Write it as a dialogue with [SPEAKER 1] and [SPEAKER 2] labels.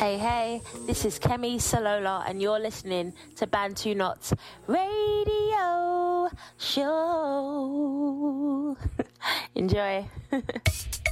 [SPEAKER 1] Hey, this is Kemi Salola, and you're listening to Bantu Knots Radio Show. Enjoy.